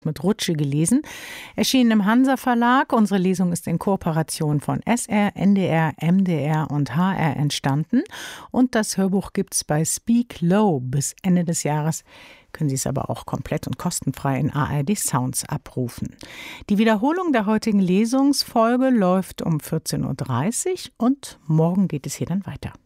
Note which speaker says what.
Speaker 1: mit Rutsche gelesen, erschienen im Hansa Verlag. Unsere Lesung ist in Kooperation von SR, NDR, MDR und HR entstanden. Und das Hörbuch gibt's bei Speak Low bis Ende des Jahres. Können Sie es aber auch komplett und kostenfrei in ARD Sounds abrufen. Die Wiederholung der heutigen Lesungsfolge läuft um 14:30 Uhr und morgen geht es hier dann weiter.